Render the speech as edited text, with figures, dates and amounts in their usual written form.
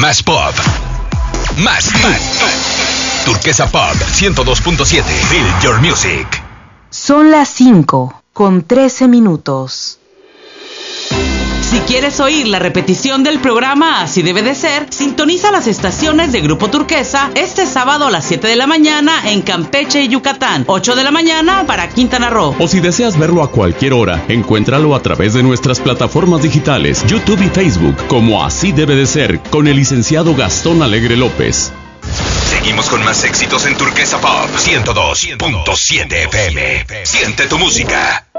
Más pop. Más. Turquesa Pop 102.7. Feel your music. Son las 5:13. Si quieres oír la repetición del programa Así Debe de Ser, sintoniza las estaciones de Grupo Turquesa este sábado a las 7 de la mañana en Campeche y Yucatán, 8 de la mañana para Quintana Roo. O si deseas verlo a cualquier hora, encuéntralo a través de nuestras plataformas digitales, YouTube y Facebook, como Así Debe de Ser, con el licenciado Gastón Alegre López. Seguimos con más éxitos en Turquesa Pop 102.7 FM. Siente tu música.